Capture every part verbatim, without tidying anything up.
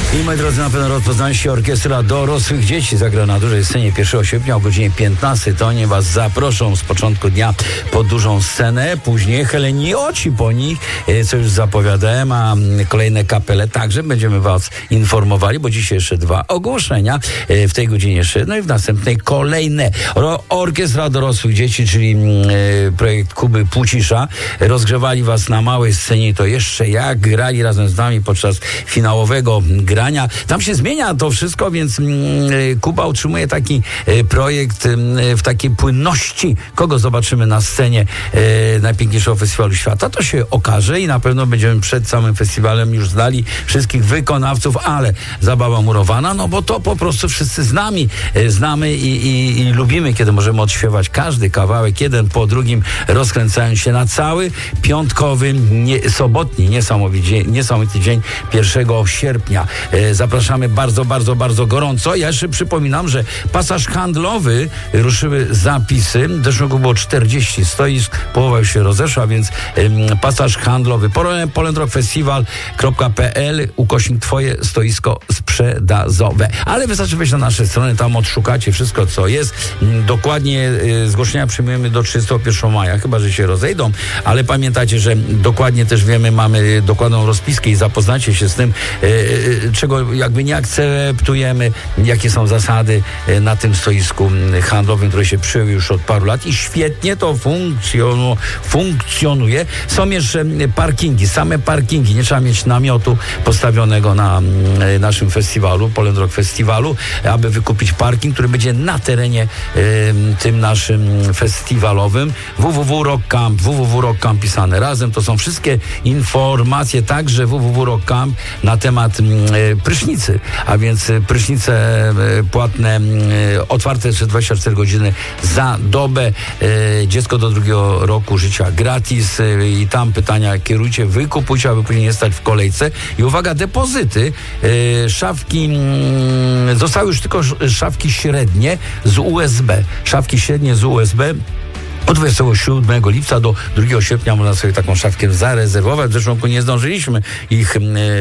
I moi drodzy, na pewno rozpoznaliście orkiestra dorosłych dzieci. Zagra na dużej scenie pierwszego sierpnia o godzinie piętnastej. To oni was zaproszą z początku dnia pod dużą scenę. Później Heleni oci po nich, co już zapowiadałem, a kolejne kapele także będziemy was informowali, bo dzisiaj jeszcze dwa ogłoszenia. W tej godzinie jeszcze, no i w następnej kolejne. Orkiestra dorosłych dzieci, czyli projekt Kuby Płócisza. Rozgrzewali was na małej scenie, to jeszcze jak grali razem z nami podczas finałowego grania. Tam się zmienia to wszystko, więc Kuba utrzymuje taki projekt w takiej płynności. Kogo zobaczymy na scenie najpiękniejszego festiwalu świata, to się okaże i na pewno będziemy przed samym festiwalem już znali wszystkich wykonawców, ale zabawa murowana, no bo to po prostu wszyscy z nami znamy i, i, i lubimy, kiedy możemy odśpiewać każdy kawałek, jeden po drugim, rozkręcając się na cały piątkowy, nie, sobotni, niesamowity, niesamowity dzień pierwszego sierpnia. Zapraszamy bardzo, bardzo, bardzo gorąco. Ja jeszcze przypominam, że pasaż handlowy, ruszyły zapisy. W zeszłym roku było czterdzieści stoisk, połowa już się rozeszła, więc um, pasaż handlowy polendrockfestival kropka p l ukośnik twoje stoisko sprzedażowe. Ale wystarczy wejść na nasze strony, tam odszukacie wszystko, co jest. Dokładnie y, zgłoszenia przyjmujemy do trzydziestego pierwszego maja, chyba że się rozejdą, ale pamiętajcie, że dokładnie też wiemy, mamy dokładną rozpiskę i zapoznacie się z tym, y, y, czego jakby nie akceptujemy, jakie są zasady y, na tym stoisku handlowym, które się przyjęły już od paru lat i świetnie to funkcjonu, funkcjonuje. Są jeszcze parkingi, same parkingi, nie trzeba mieć namiotu postawionego na y, naszym festiwalu, Poland Rock Festiwalu, aby wykupić parking, który będzie na terenie y, tym naszym festiwalowym. www rock camp, www rock camp pisane razem, to są wszystkie informacje, także www rock camp na temat y, prysznicy, a więc prysznice y, płatne, y, otwarte przez dwadzieścia cztery godziny za dobę, y, dziecko do drugiego roku życia gratis y, i tam pytania kierujcie, wykupujcie, aby później nie stać w kolejce. I uwaga, depozyty, y, szafki, y, zostały już tylko szafki średnie z U S B. Szafki średnie z U S B. Od dwudziestego siódmego lipca do drugiego sierpnia można sobie taką szafkę zarezerwować. W zeszłym roku nie zdążyliśmy ich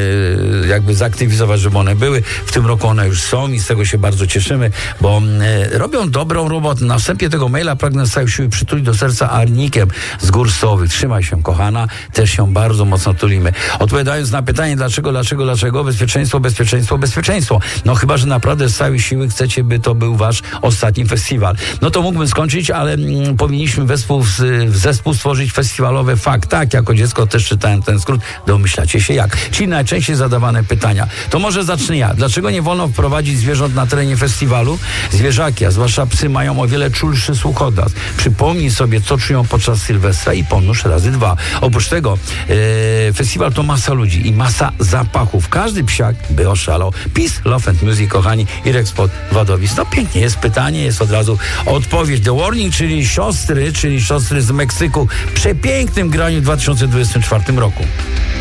e, jakby zaktywizować, żeby one były. W tym roku one już są i z tego się bardzo cieszymy, bo e, robią dobrą robotę. Na wstępie tego maila pragnę z całej siły przytulić do serca Arnikiem z Gór Sowych. Trzymaj się, kochana. Też się bardzo mocno tulimy. Odpowiadając na pytanie, dlaczego, dlaczego, dlaczego? Bezpieczeństwo, bezpieczeństwo, bezpieczeństwo. No chyba, że naprawdę z całej siły chcecie, by to był wasz ostatni festiwal. No to mógłbym skończyć, ale mm, powinniśmy Wespół, zespół stworzyć festiwalowe fakt. Tak, jako dziecko też czytałem ten skrót. Domyślacie się jak. Czyli najczęściej zadawane pytania. To może zacznę ja. Dlaczego nie wolno wprowadzić zwierząt na terenie festiwalu? Zwierzaki, a zwłaszcza psy, mają o wiele czulszy słuchodaz. Przypomnij sobie, co czują podczas Sylwestra i pomnóż razy dwa. Oprócz tego e, festiwal to masa ludzi i masa zapachów. Każdy psiak by oszalał. Peace, Love and Music, kochani. Irek Spot, Wadowic. No pięknie, jest pytanie, jest od razu odpowiedź. The Warning, czyli siostry, czyli siostry z Meksyku, w przepięknym graniu w dwa tysiące dwudziestym czwartym roku.